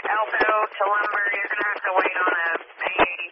Elko to Lumber, you're going to have to wait on a